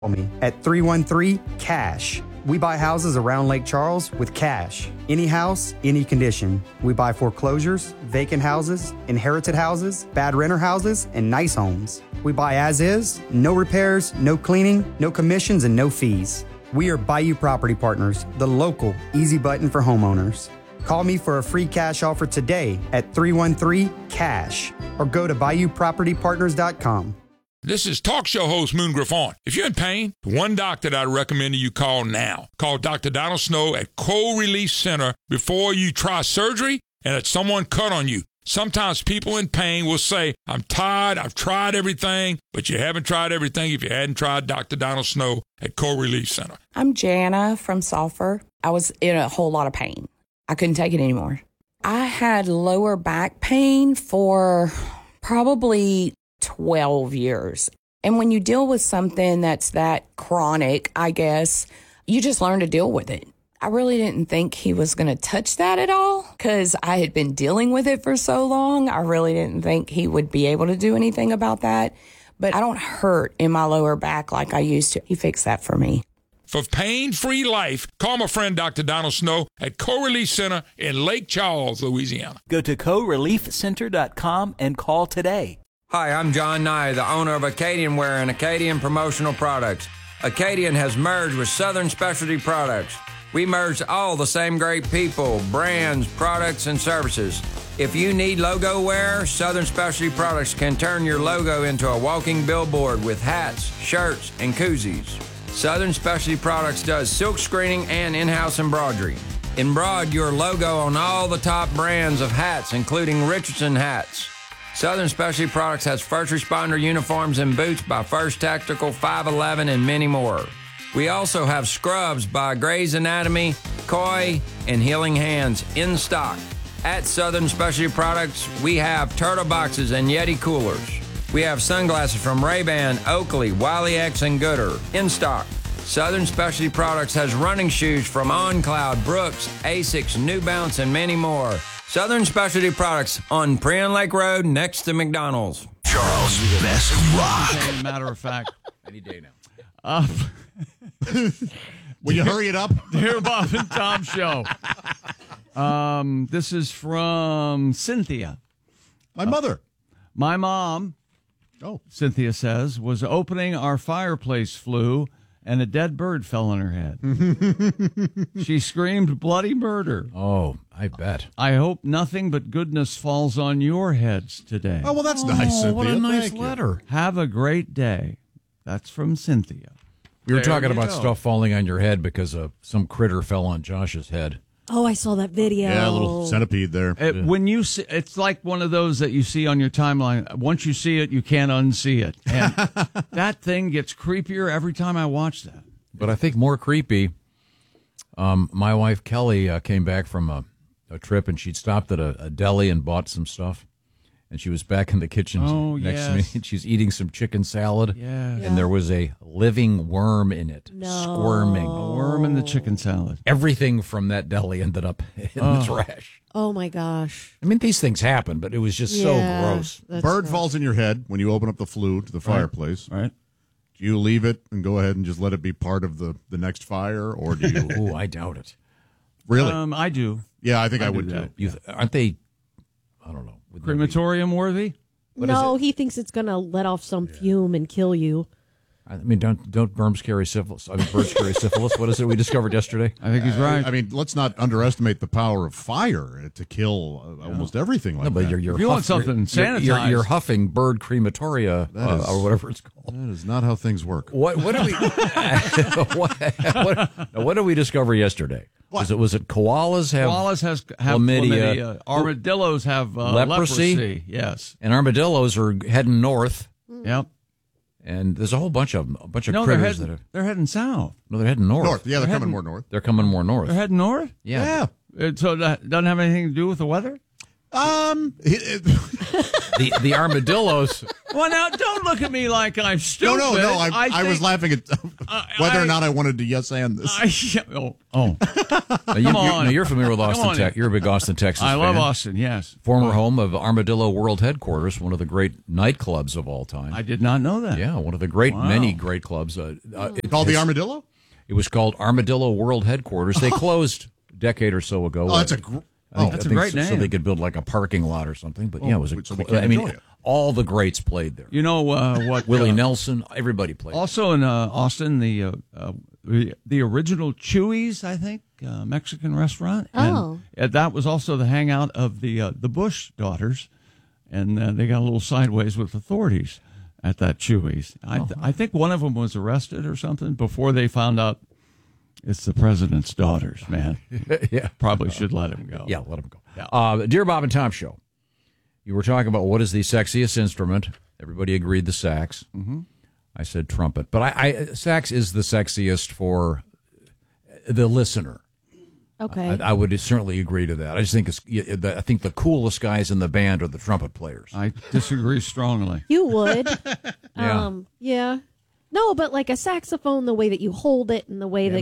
me at 313-CASH. We buy houses around Lake Charles with cash. Any house, any condition. We buy foreclosures, vacant houses, inherited houses, bad renter houses, and nice homes. We buy as is, no repairs, no cleaning, no commissions, and no fees. We are Bayou Property Partners, the local easy button for homeowners. Call me for a free cash offer today at 313-CASH or go to BayouPropertyPartners.com. This is talk show host Moon Griffon. If you're in pain, the one doctor that I recommend you call now. Call Dr. Donald Snow at Cold Relief Center before you try surgery and that someone cut on you. Sometimes people in pain will say, I'm tired, I've tried everything, but you haven't tried everything if you hadn't tried Dr. Donald Snow at Cold Relief Center. I'm Jana from Sulphur. I was in a whole lot of pain. I couldn't take it anymore. I had lower back pain for probably 12 years. And when you deal with something that's that chronic, I guess, you just learn to deal with it. I really didn't think he was going to touch that at all because I had been dealing with it for so long. I really didn't think he would be able to do anything about that. But I don't hurt in my lower back like I used to. He fixed that for me. For pain-free life, call my friend Dr. Donald Snow at Co-Relief Center in Lake Charles, Louisiana. Go to coreliefcenter.com and call today. Hi, I'm John Nye, the owner of Acadian Wear and Acadian Promotional Products. Acadian has merged with Southern Specialty Products. We merged all the same great people, brands, products, and services. If you need logo wear, Southern Specialty Products can turn your logo into a walking billboard with hats, shirts, and koozies. Southern Specialty Products does silk screening and in-house embroidery. Embroider your logo on all the top brands of hats, including Richardson hats. Southern Specialty Products has first responder uniforms and boots by First Tactical, 511, and many more. We also have scrubs by Grey's Anatomy, Koi, and Healing Hands in stock. At Southern Specialty Products, we have turtle boxes and Yeti coolers. We have sunglasses from Ray-Ban, Oakley, Wiley X, and Gooder in stock. Southern Specialty Products has running shoes from OnCloud, Brooks, Asics, New Balance, and many more. Southern Specialty Products on Prion Lake Road next to McDonald's. Charles' best rock. Matter of fact. Any day now. Will you hurry it up? Dear Bob and Tom Show. This is from Cynthia. My mother. My mom, Cynthia says, was opening our fireplace flue and a dead bird fell on her head. She screamed bloody murder. Oh, I bet. I hope nothing but goodness falls on your heads today. Oh, well, that's nice, Cynthia. What a nice Thank letter. you. Have a great day. That's from Cynthia. We were There talking you about go. stuff falling on your head because some critter fell on Josh's head. Oh, I saw that video. Yeah, a little centipede there. When you see, it's like one of those that you see on your timeline. Once you see it, you can't unsee it. And that thing gets creepier every time I watch that. But I think more creepy, my wife Kelly came back from a trip, and she'd stopped at a deli and bought some stuff. And she was back in the kitchen next to me, and she's eating some chicken salad. Yeah. And there was a living worm in it, squirming. A worm in the chicken salad. Everything from that deli ended up in the trash. Oh, my gosh. I mean, these things happen, but it was just so gross. Bird falls in your head when you open up the flue to the fireplace. Right. Do you leave it and go ahead and just let it be part of the next fire, or do you? Ooh, I doubt it. Really? I do. Yeah, I think I do would that. too. Aren't they? I don't know. Would there be- Crematorium worthy? No, he thinks it's going to let off some fume and kill you. I mean, don't worms carry syphilis? I mean, birds carry syphilis. What is it we discovered yesterday? I think he's right. I mean, let's not underestimate the power of fire to kill almost everything like No, but that. you're If you want something sanitized. You're huffing bird crematoria or whatever it's called. That is not how things work. What did we what did we discover yesterday? What? Was it koalas have chlamydia. Armadillos have leprosy. Yes. And armadillos are heading north. Yep. And there's a whole bunch of No, critters that are. they're heading south. No, they're heading north. North. Yeah, they're coming more north. They're coming more north. They're heading north? Yeah. So that doesn't have anything to do with the weather? The armadillos. Well, now don't look at me like I'm stupid. No. I was laughing at whether or not I wanted to yes and this. Come on. You're familiar with Austin, Texas. You're a big Austin, Texas fan. I love Austin, yes. Former home of Armadillo World Headquarters, one of the great nightclubs of all time. I did not know that. Yeah, one of the many great clubs. Called the Armadillo? It was called Armadillo World Headquarters. They closed a decade or so ago. Oh, that's a great name. So they could build like a parking lot or something. But yeah, it was all the greats played there. You know what? Willie Nelson, everybody played. Also in Austin, the original Chuy's, I think, Mexican restaurant. And that was also the hangout of the Bush daughters, and they got a little sideways with authorities at that Chuy's. I think one of them was arrested or something before they found out it's the president's daughters. Man, yeah, probably should let him go. Yeah, let him go. Yeah. Dear Bob and Tom Show. You were talking about what is the sexiest instrument. Everybody agreed the sax. Mm-hmm. I said trumpet. But sax is the sexiest for the listener. Okay. I would certainly agree to that. I just think I think the coolest guys in the band are the trumpet players. I disagree strongly. You would. Yeah. Yeah. No, but like a saxophone, the way that you hold it and the way that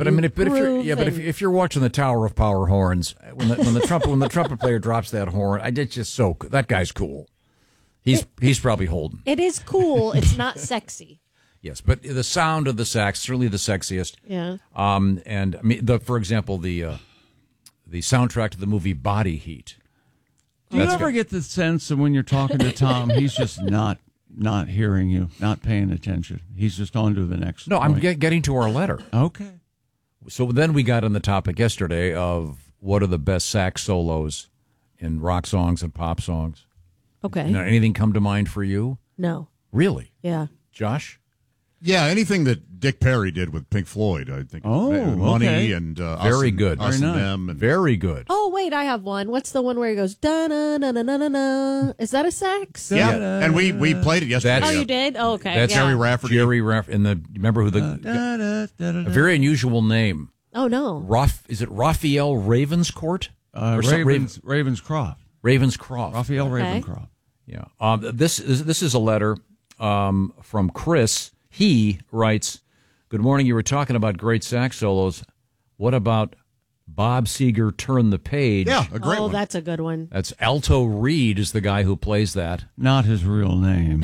if you're watching the Tower of Power horns, when the trumpet player drops that horn, it's just so that guy's cool. He's probably holding. It is cool. It's not sexy. Yes, but the sound of the sax certainly the sexiest. Yeah. And I mean, for example, the soundtrack to the movie Body Heat. Do you ever get the sense that when you're talking to Tom, he's just not hearing you, not paying attention? He's just on to the next No, point. I'm getting to our letter. Okay. So then we got on the topic yesterday of what are the best sax solos in rock songs and pop songs. Okay. Anything come to mind for you? No. Really? Yeah. Josh? Yeah, anything that Dick Perry did with Pink Floyd, I think. Money okay. and very good. Us and Them. And very good. Oh, wait, I have one. What's the one where he goes, da-na-na-na-na-na? Is that a sax? Yeah, and we played it yesterday. Oh, you did? Oh, okay. That's Jerry Rafferty. Remember who a very unusual name. Oh, no. Is it Raphael Ravenscourt? Ravenscroft. Ravenscroft. Raphael Okay. Ravenscroft. Yeah. This is a letter from Chris. He writes, "Good morning. You were talking about great sax solos. What about Bob Seger, Turn the Page?" Yeah, a great one. Oh, that's a good one. That's Alto Reed is the guy who plays that. Not his real name.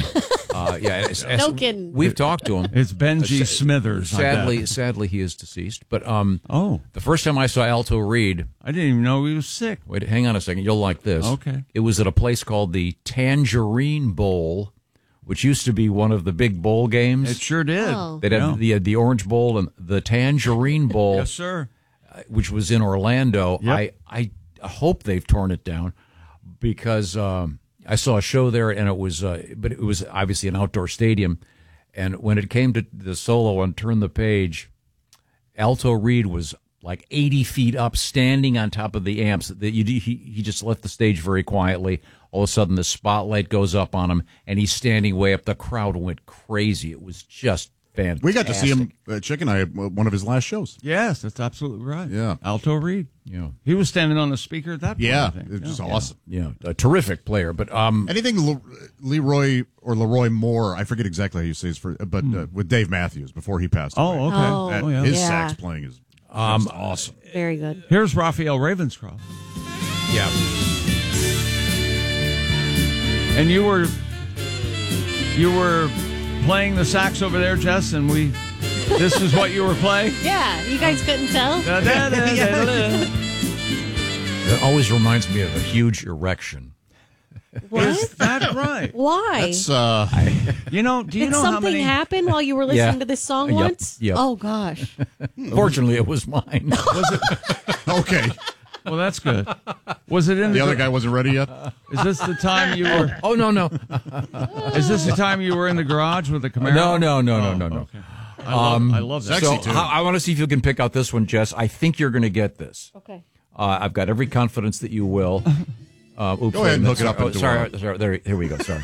No kidding. We've talked to him. It's Benji Smithers. Sadly, he is deceased. But the first time I saw Alto Reed, I didn't even know he was sick. Wait, hang on a second. You'll like this. Okay. It was at a place called the Tangerine Bowl, which used to be one of the big bowl games. It sure did. Oh. They'd have the Orange Bowl and the Tangerine Bowl. Yes, sir. Which was in Orlando. Yep. I hope they've torn it down because I saw a show there and it was obviously an outdoor stadium. And when it came to the solo on Turn the Page, Alto Reed was like 80 feet up, standing on top of the amps. He just left the stage very quietly. All of a sudden, the spotlight goes up on him, and he's standing way up. The crowd went crazy. It was just fantastic. We got to see him, Chick and I, at one of his last shows. Yes, that's absolutely right. Yeah. Alto Reed. Yeah. He was standing on the speaker at that point. Yeah, I think. it was awesome. Yeah, a terrific player. But anything Leroy Moore, I forget exactly how you say his first, but with Dave Matthews before he passed away. Oh, okay. Oh, His sax playing is awesome. Very good. Here's Raphael Ravenscroft. yeah. And you were playing the sax over there, Jess, and this is what you were playing? Yeah, you guys couldn't tell? It always reminds me of a huge erection. What? Is that right? Why? That's, do you know Did how something many... happen while you were listening to this song Yep, once? yep. Oh, gosh. Fortunately, it was mine. Was it? okay. Well, that's good. Was it in The other guy wasn't ready yet? Is this the time you were... Oh, no. Is this the time you were in the garage with the Camaro? No. Okay. I love that. Sexy, too. I want to see if you can pick out this one, Jess. I think you're going to get this. Okay. I've got every confidence that you will. Oops, Go ahead and hook it up. Sorry. There, here we go. Sorry.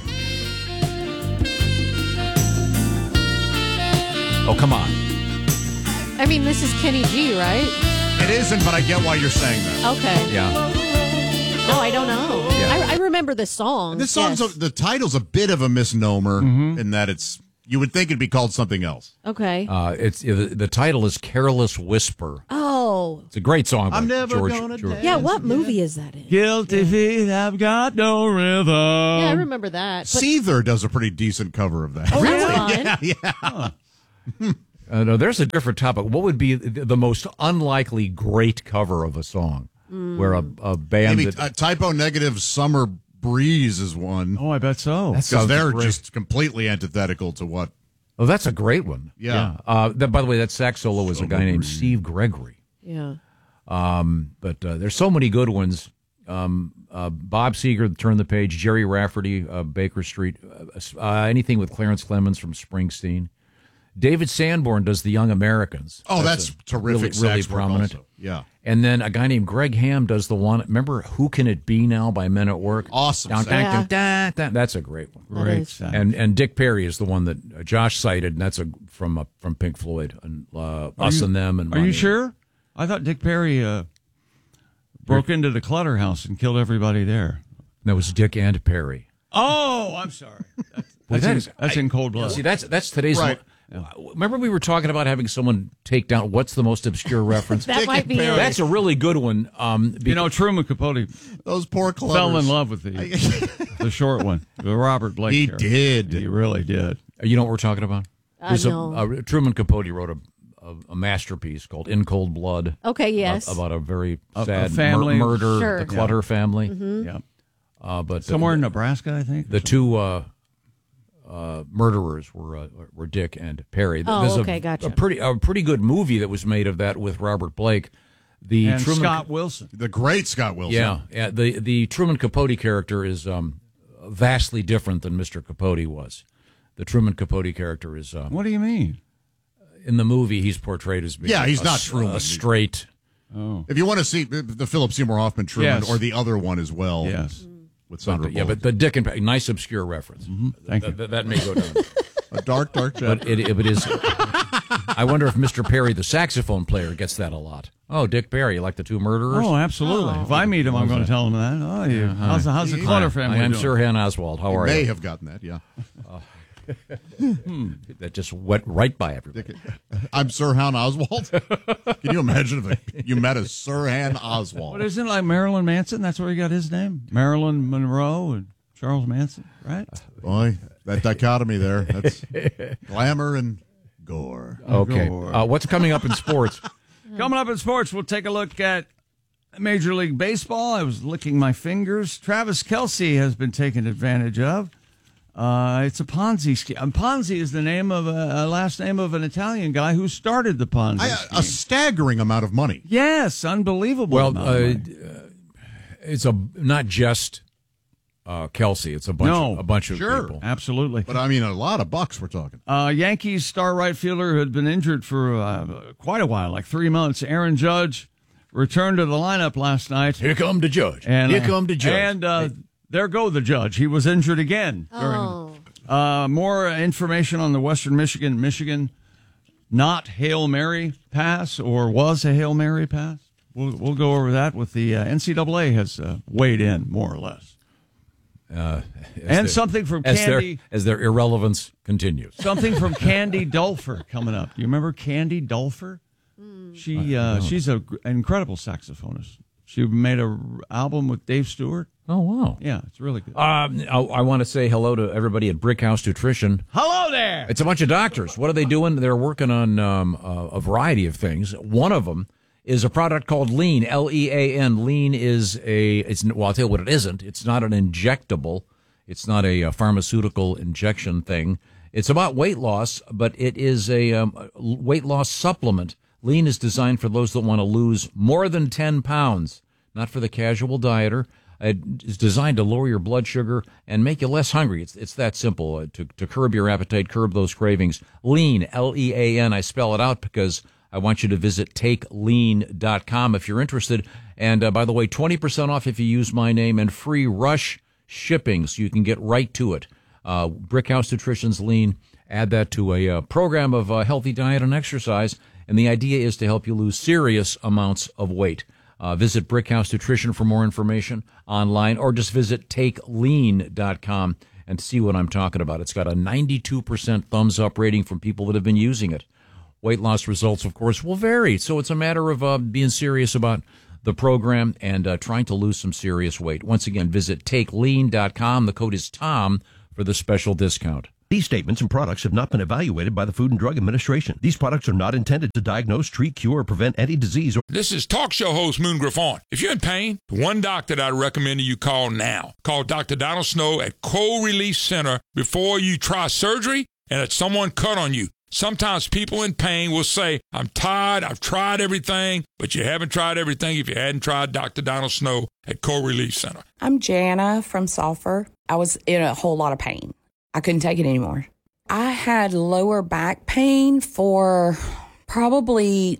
Oh, come on. I mean, this is Kenny G, right? It isn't, but I get why you're saying that. Okay. Yeah. No, I don't know. Yeah. I remember the song. This song's yes. the title's a bit of a misnomer in that you would think it'd be called something else. Okay. The title is "Careless Whisper." Oh, it's a great song. I'm never George. gonna. Yeah, what movie is that in? Guilty feet have got no rhythm. Yeah, I remember that. But Seether does a pretty decent cover of that. oh, that's fun. Yeah. No, there's a different topic. What would be the most unlikely great cover of a song where a band Maybe Typo Negative Summer Breeze is one. Oh, I bet so. Because they're just completely antithetical to what. Oh, that's a great one. Yeah. By the way, that sax solo was a guy named Steve Gregory. Yeah. But there's so many good ones. Bob Seger, Turn the Page, Jerry Rafferty, Baker Street, anything with Clarence Clemens from Springsteen. David Sanborn does The Young Americans. Oh, that's terrific. Really sax work prominent. also. Yeah. And then a guy named Greg Ham does the one. Remember Who Can It Be Now by Men at Work? Awesome. That's a great one. Great sax. And Dick Perry is the one that Josh cited, and that's from Pink Floyd and Us and Them. And Are you Money. sure? I thought Dick Perry broke into the Clutter House and killed everybody there. That was Dick and Perry. Oh, I'm sorry. That's in Cold Blood. See, that's today's. Right. Remember we were talking about having someone take down what's the most obscure reference? That might be it. That's a really good one. Truman Capote Those poor clovers. fell in love with the short one, the Robert Blake He character. did. He really did. You know what we're talking about? No. Truman Capote wrote a masterpiece called In Cold Blood. Okay, yes. About a very sad family. murder, Sure. the Clutter family. Yeah. But Somewhere in Nebraska, I think. the two murderers were Dick and Perry. Oh, There's okay, gotcha. a pretty good movie that was made of that with Robert Blake. And Scott Wilson. The great Scott Wilson. Yeah. The Truman Capote character is vastly different than Mr. Capote was. The Truman Capote character is. What do you mean? In the movie, he's portrayed as being he's not Truman. a straight. Oh. If you want to see the Philip Seymour Hoffman Truman Yes. or the other one as well. Yes. With Sandra Bullock. But Dick and Perry, nice obscure reference. Thank you. That may go down. A dark chapter. But it is. I wonder if Mr. Perry, the saxophone player, gets that a lot. Oh, Dick Perry, like the two murderers? Oh, absolutely. If I meet him, I'm going to tell him that. Oh, yeah. How's the Clutter family I'm doing? Sirhan Oswald. How are you? May have gotten that, yeah. That just went right by everybody. I'm Sirhan Oswald. Can you imagine if you met a Sirhan Oswald? What, isn't it like Marilyn Manson? That's where he got his name. Marilyn Monroe and Charles Manson, right? Boy, that dichotomy there. That's glamour and gore. Okay. What's coming up in sports? Coming up in sports, we'll take a look at Major League Baseball. I was licking my fingers. Travis Kelce has been taken advantage of. It's a Ponzi scheme. Ponzi is the name of a last name of an Italian guy who started the Ponzi scheme. A staggering amount of money. Yes, unbelievable. Well, it's not just Kelce. It's a bunch of people. Absolutely. But I mean, a lot of bucks we're talking. Yankees star right fielder who had been injured for quite a while, like 3 months, Aaron Judge, returned to the lineup last night. Here come the Judge. And, Here come the Judge. And there go the Judge. He was injured again. More information on the Western Michigan not Hail Mary pass, or was a Hail Mary pass. We'll go over that with the NCAA has weighed in, more or less. Something from Candy. As their irrelevance continues. Something from Candy Dulfer coming up. Do you remember Candy Dulfer? She's an incredible saxophonist. She made an album with Dave Stewart. Oh, wow. Yeah, it's really good. I want to say hello to everybody at Brick House Nutrition. Hello there! It's a bunch of doctors. What are they doing? They're working on a variety of things. One of them is a product called Lean, L-E-A-N. Lean is I'll tell you what it isn't. It's not an injectable. It's not a pharmaceutical injection thing. It's about weight loss, but it is a weight loss supplement. Lean is designed for those that want to lose more than 10 pounds, not for the casual dieter. It's designed to lower your blood sugar and make you less hungry. It's that simple, to curb your appetite, curb those cravings. Lean, L-E-A-N. I spell it out because I want you to visit TakeLean.com if you're interested. And by the way, 20% off if you use my name, and free rush shipping so you can get right to it. Brickhouse Nutrition's Lean. Add that to a program of healthy diet and exercise. And the idea is to help you lose serious amounts of weight. Visit Brickhouse Nutrition for more information online, or just visit TakeLean.com and see what I'm talking about. It's got a 92% thumbs up rating from people that have been using it. Weight loss results, of course, will vary. So it's a matter of being serious about the program and trying to lose some serious weight. Once again, visit TakeLean.com. The code is TOM for the special discount. These statements and products have not been evaluated by the Food and Drug Administration. These products are not intended to diagnose, treat, cure, or prevent any disease. This is talk show host Moon Griffon. If you're in pain, the one doctor that I recommend you call now. Call Dr. Donald Snow at Cold Release Center before you try surgery and that someone cut on you. Sometimes people in pain will say, I'm tired, I've tried everything, but you haven't tried everything if you hadn't tried Dr. Donald Snow at Cold Release Center. I'm Jana from Sulphur. I was in a whole lot of pain. I couldn't take it anymore. I had lower back pain for probably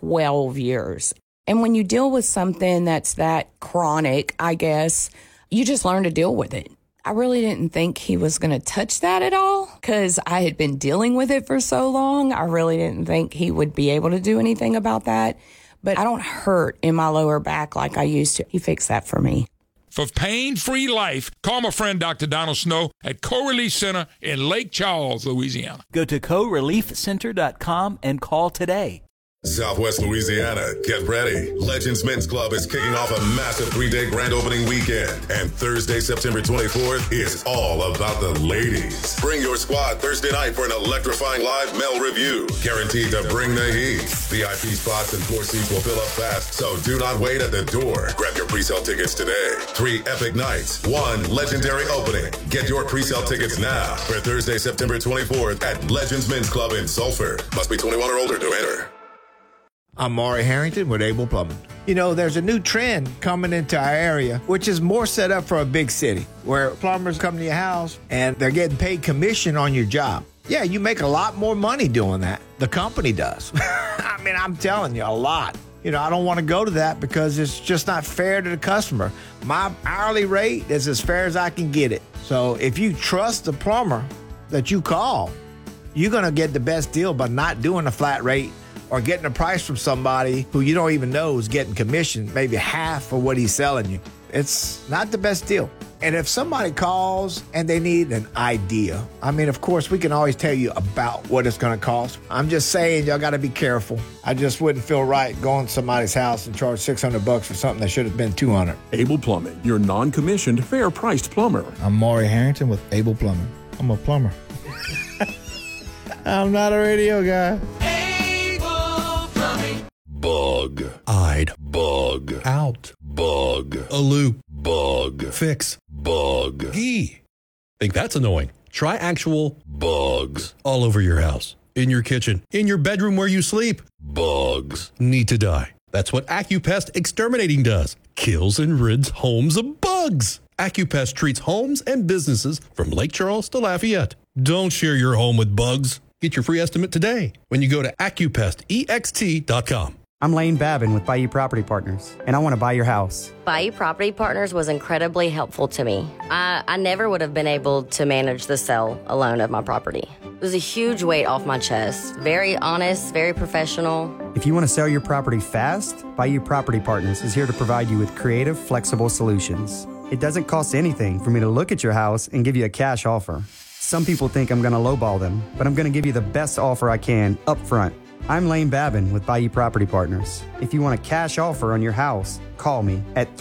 12 years. And when you deal with something that's that chronic, I guess, you just learn to deal with it. I really didn't think he was going to touch that at all because I had been dealing with it for so long. I really didn't think he would be able to do anything about that. But I don't hurt in my lower back like I used to. He fixed that for me. For pain-free life, call my friend Dr. Donald Snow at Co-Relief Center in Lake Charles, Louisiana. Go to coreliefcenter.com and call today. Southwest Louisiana, get ready. Legends Men's Club is kicking off a massive 3-day grand opening weekend. And Thursday, September 24th is all about the ladies. Bring your squad Thursday night for an electrifying live male review. Guaranteed to bring the heat. VIP spots and floor seats will fill up fast, so do not wait at the door. Grab your pre-sale tickets today. 3 epic nights, 1 legendary opening. Get your pre-sale tickets now for Thursday, September 24th at Legends Men's Club in Sulphur. Must be 21 or older to enter. I'm Maury Harrington with Able Plumbing. You know, there's a new trend coming into our area, which is more set up for a big city, where plumbers come to your house and they're getting paid commission on your job. Yeah, you make a lot more money doing that. The company does. I mean, I'm telling you, a lot. You know, I don't want to go to that because it's just not fair to the customer. My hourly rate is as fair as I can get it. So if you trust the plumber that you call, you're going to get the best deal by not doing a flat rate or getting a price from somebody who you don't even know is getting commission, maybe half of what he's selling you. It's not the best deal. And if somebody calls and they need an idea, I mean, of course, we can always tell you about what it's going to cost. I'm just saying, y'all got to be careful. I just wouldn't feel right going to somebody's house and charge $600 for something that should have been $200. Able Plumbing, your non-commissioned, fair-priced plumber. I'm Maury Harrington with Able Plumbing. I'm a plumber. I'm not a radio guy. Bug. I'd. Bug. Out. Bug. A loop. Bug. Fix. Bug. Gee. Think that's annoying? Try actual bugs all over your house. In your kitchen. In your bedroom where you sleep. Bugs. Need to die. That's what AccuPest Exterminating does. Kills and rids homes of bugs. AccuPest treats homes and businesses from Lake Charles to Lafayette. Don't share your home with bugs. Get your free estimate today when you go to AccuPestEXT.com. I'm Lane Babin with Bayou Property Partners, and I want to buy your house. Bayou Property Partners was incredibly helpful to me. I never would have been able to manage the sale alone of my property. It was a huge weight off my chest. Very honest, very professional. If you want to sell your property fast, Bayou Property Partners is here to provide you with creative, flexible solutions. It doesn't cost anything for me to look at your house and give you a cash offer. Some people think I'm going to lowball them, but I'm going to give you the best offer I can up front. I'm Lane Babin with Bayou Property Partners. If you want a cash offer on your house, call me at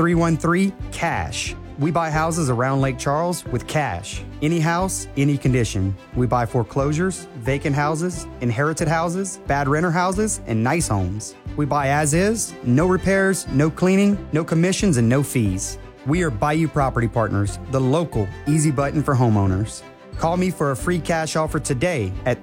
313-CASH. We buy houses around Lake Charles with cash. Any house, any condition. We buy foreclosures, vacant houses, inherited houses, bad renter houses, and nice homes. We buy as is, no repairs, no cleaning, no commissions, and no fees. We are Bayou Property Partners, the local easy button for homeowners. Call me for a free cash offer today at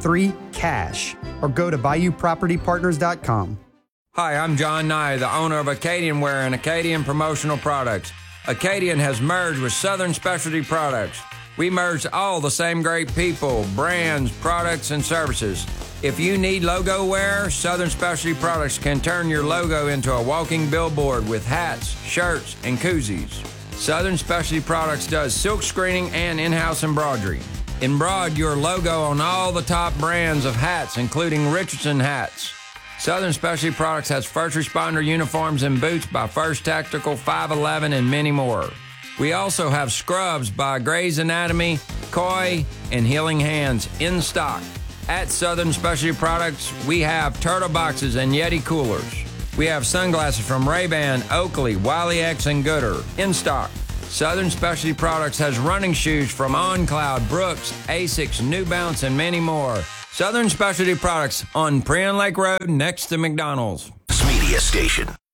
313-CASH or go to BayouPropertyPartners.com. Hi, I'm John Nye, the owner of Acadian Wear and Acadian Promotional Products. Acadian has merged with Southern Specialty Products. We merged all the same great people, brands, products, and services. If you need logo wear, Southern Specialty Products can turn your logo into a walking billboard with hats, shirts, and koozies. Southern Specialty Products does silk screening and in-house embroidery. Embroider your logo on all the top brands of hats, including Richardson hats. Southern Specialty Products has first responder uniforms and boots by First Tactical, 511, and many more. We also have scrubs by Grey's Anatomy, Koi, and Healing Hands in stock. At Southern Specialty Products, we have Turtle Boxes and Yeti coolers. We have sunglasses from Ray-Ban, Oakley, Wiley X, and Gooder in stock. Southern Specialty Products has running shoes from OnCloud, Brooks, Asics, New Balance, and many more. Southern Specialty Products on Prairie Lake Road next to McDonald's. Media Station.